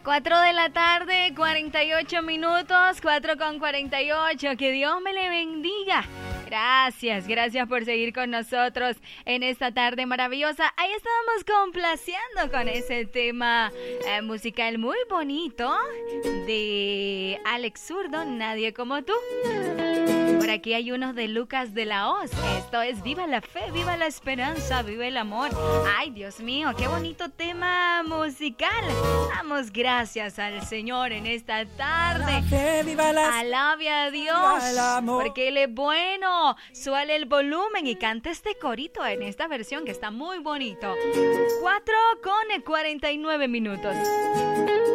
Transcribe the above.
4 de la tarde, 48 minutos, 4:48. Que Dios me le bendiga. Gracias por seguir con nosotros en esta tarde maravillosa. Ahí estábamos complaciendo con ese tema musical muy bonito de Alex Zurdo, Nadie como tú. Por aquí hay unos de Lucas de la Hoz. Esto es Viva la Fe, Viva la Esperanza, Viva el Amor. Ay, Dios mío, qué bonito tema musical. Damos gracias al Señor en esta tarde. Alabe a Dios, porque Él es bueno. Suele el volumen y canta este corito en esta versión que está muy bonito. 4:49 minutos.